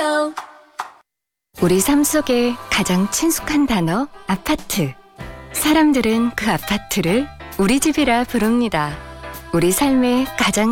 go. 우리 삶 속에 가장 친숙한 단어 아파트. 사람들은 그 아파트를 우리 집이라 부릅니다. 우리 삶의 가장